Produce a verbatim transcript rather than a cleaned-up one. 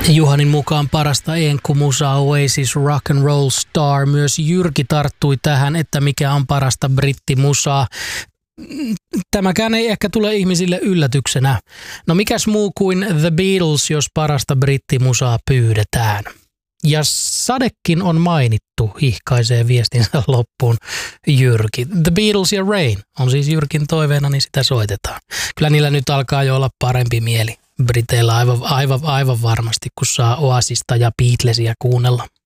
Juhanin mukaan parasta enkkumusaa Oasis Rock and Roll Star. Myös Jyrki tarttui tähän, että mikä on parasta brittimusaa. Tämäkään ei ehkä tule ihmisille yllätyksenä. No mikäs muu kuin The Beatles, jos parasta brittimusaa pyydetään? Ja Sadekin on mainittu, hihkaisee viestinsä loppuun Jyrki. The Beatles ja Rain on siis Jyrkin toiveena, niin sitä soitetaan. Kyllä niillä nyt alkaa jo olla parempi mieli Briteillä aivan, aivan, aivan varmasti, kun saa Oasista ja Beatlesia kuunnella.